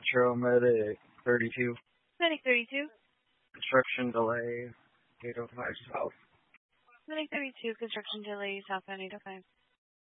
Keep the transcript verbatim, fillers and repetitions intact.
Metro Medic thirty-two. Medic thirty-two. Construction delay eight oh five South. Medic thirty-two, construction delay, southbound eight oh five.